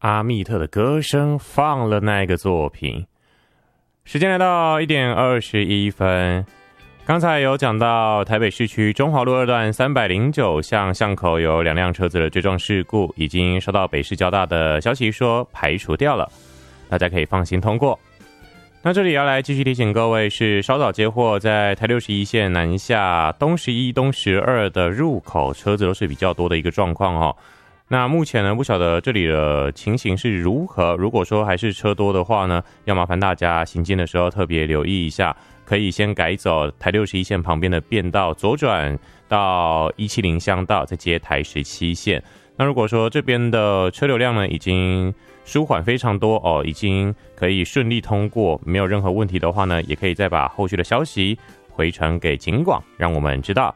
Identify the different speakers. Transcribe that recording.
Speaker 1: 阿密特的歌声放了那个作品。时间来到1点21分，刚才有讲到台北市区中华路2段309巷巷口有2辆车子的追撞事故，已经收到北市交大的消息说排除掉了，大家可以放心通过。那这里要来继续提醒各位，是稍早接获在台61线南下东11、东12的入口车子都是比较多的一个状况哦。那目前呢，不晓得这里的情形是如何。如果说还是车多的话呢，要麻烦大家行进的时候特别留意一下，可以先改走台61线旁边的便道，左转到170乡道，再接台17线。那如果说这边的车流量呢已经舒缓非常多哦，已经可以顺利通过，没有任何问题的话呢，也可以再把后续的消息回传给警广，让我们知道。